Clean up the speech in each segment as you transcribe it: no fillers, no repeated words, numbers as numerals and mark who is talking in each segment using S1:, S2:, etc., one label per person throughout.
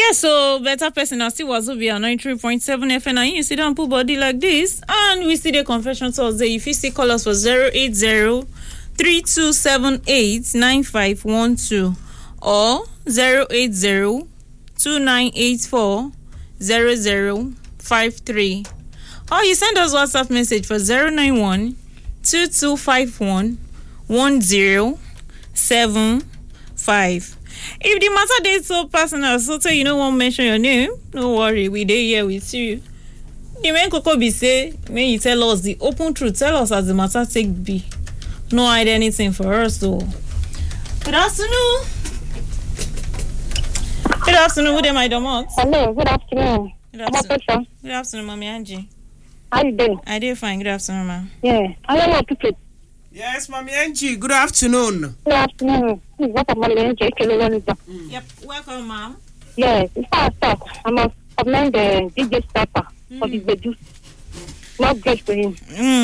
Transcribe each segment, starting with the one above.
S1: Yeah, so better person I still was over here 93.7 FM and you sit down put body like this and we see the confession Thursday. If you see call us for 080-3278-9512 or 080-2984-0053 or you send us WhatsApp message for 091-2251-1075. If the matter is so personal, so you don't want to mention your name, don't worry, we dey here with you. The main koko be say, may you tell us the open truth, tell us as the matter take be. No hide anything for us, so. Good afternoon. Good afternoon, who am I, Domot?
S2: Hello, good afternoon.
S1: Good afternoon. Good afternoon, Mommy Angie.
S2: How you doing?
S1: I did fine. Good afternoon, ma'am.
S2: Yeah, I don't want to fit.
S3: Yes, Mommy Angie, good afternoon.
S2: Good afternoon. Welcome, Mommy Angie.
S1: Yep, welcome, ma'am.
S2: Yes, before I start, I must commend the DJ Stepper for the video. Not great for him.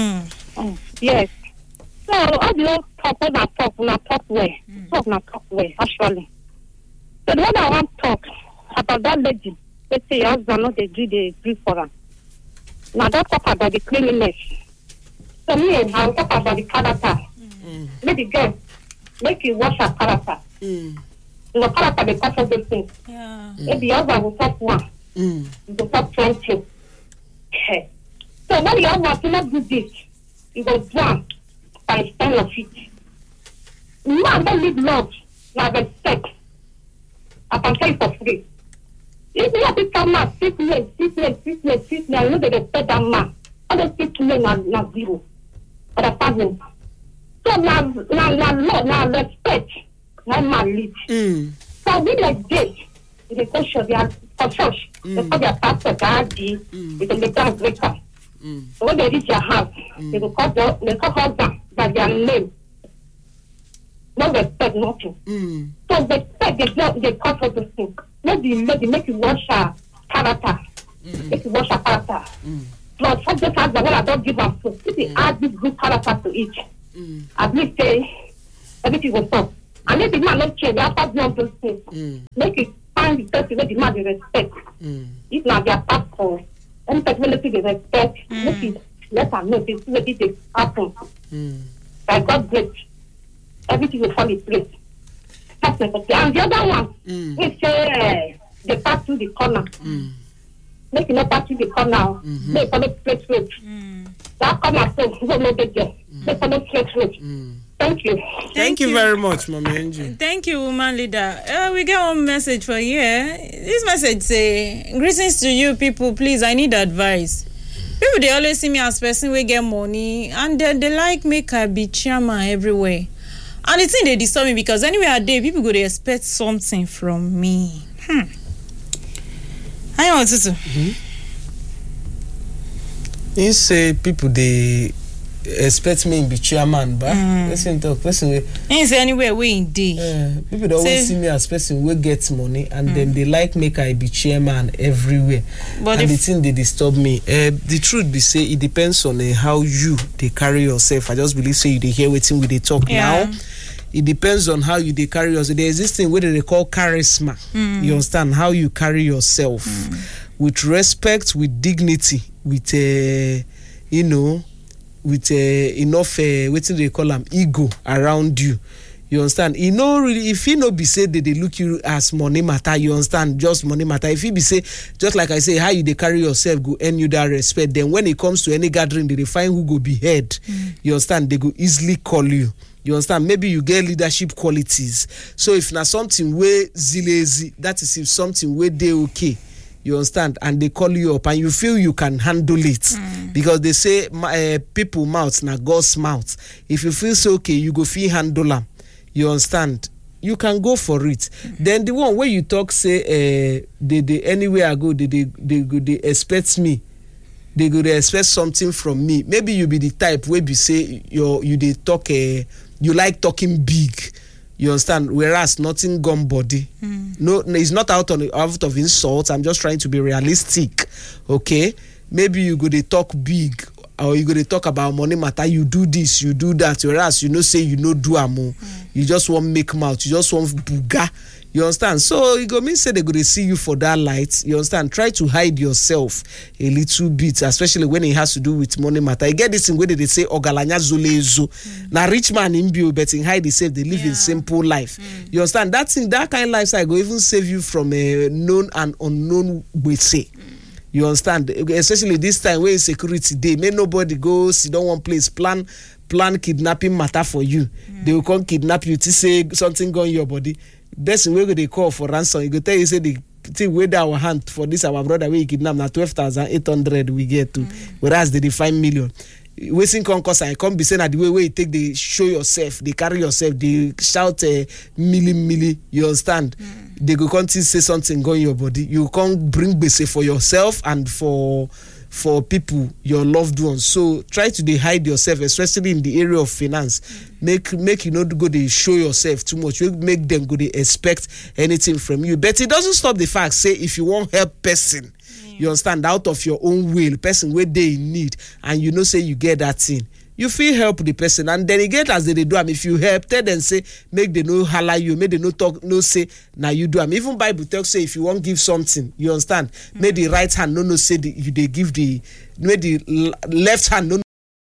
S2: Yes. So, how do you talk when I talk way? Talk way, actually. So, the one I want to talk about that lady, let's say your husband not they agree for her. Now, don't talk about the cleanliness. So, me, I'll talk about the character. Maybe girl, make you wash her character. Your character because of those things.
S1: Yeah.
S2: Maybe your husband will talk one. You will talk 20. Okay. So, when your husband will not do this, you will do one by style of it. Man don't live love, now respect. I can tell you for free. If you have to come man, sit late, I know they respect that man. I don't sit late now zero. But I pass. So now respect, now man lead. So we like this, they go show their church, they call their pastor, they can make them breaker. So when they reach your house, they will call husband by their name. No respect, nothing. So respect, they call for the thing. Maybe make you wash her character. Make you wash her character. Plus, for this husband, when I don't give her food, if they add this good character to eat, at least say, everything will stop. And if the man not change, after doing those things, make it find the person where the man they respect. If not, they are pastor. Any person they respect, make it let her know this is happen. By God's grace, everything will fall in place. That's the first. And the other one, we say they pass through the corner. Make you not pass through the corner. They follow straight road. That corner, so you don't know the girl. They follow straight road. Thank you.
S3: Thank you very much, Mommy Angie.
S1: Thank you, woman leader. We get one message for you. This message say, greetings to you people, please, I need advice. People, they always see me as person we get money and they like make I be chairman everywhere. And the thing they disturb me because anywhere I dey, people go to expect something from me. I want to.
S3: You say people they expect me to be chairman, but listen talk person we.
S1: Ain't say anywhere we in dey.
S3: People they always see me as person we get money and then they like make I be chairman everywhere. But and the thing they disturb me. The truth be say it depends on how you they carry yourself. I just believe say you they hear waiting with they talk now. It depends on how you they carry yourself. There is this thing where they call charisma. You understand how you carry yourself with respect, with dignity, with with enough what do they call them ego around you. You understand? You know, really, if he no be say that they look you as money matter, you understand? Just money matter. If he be say, just like I say, how you they carry yourself go earn you that respect. Then when it comes to any gathering, they find who go be head. You understand? They go easily call you. You understand? Maybe you get leadership qualities. So if not something way lazy, that is if something way they okay. You understand? And they call you up and you feel you can handle it. Because they say people mouth na God's mouth. If you feel so okay, you go feel handle them. You understand? You can go for it. Then the one where you talk say they anywhere I go, they expect me. They go to expect something from me. Maybe you be the type where you say you they talk you like talking big. You understand? Whereas nothing gum body. No, it's not out of insult. I'm just trying to be realistic. Okay? Maybe you go they talk big or you go to talk about money matter, you do this, you do that, whereas you know say you no do amo, you just want make mouth, you just want buga. You understand? So it go mean say they go to see you for that light. You understand? Try to hide yourself a little bit, especially when it has to do with money matter. You get this in where they say ogalanya zulezo. Now rich man in bio betting hide himself, they live in simple life. You understand? That thing, that kind of lifestyle go even save you from a known and unknown way say. You understand? Especially this time where security day, may nobody go sit down one place, plan kidnapping matter for you. They will come kidnap you to say something go in your body. That's where they call for ransom. You go tell you say the thing with our hand for this our brother we kidnap na 12,800 we get to, whereas they 5 million. Wasting concourse and come be saying that the way you take they show yourself, they carry yourself, they shout milli. You understand? They go come say something go in your body. You can't bring base for yourself and for people, your loved ones. So try to hide yourself, especially in the area of finance. Make you not go to show yourself too much. You make them go to expect anything from you. But it doesn't stop the fact, say if you want help person, you understand, out of your own will, person where they in need, and you know say you get that thing, you feel help the person, and then again as they do. If you help, tell them say make they no holler you, make they no talk, no say now you do. Even Bible tells say if you want give something, you understand, make the right hand no say they give the, make the left hand no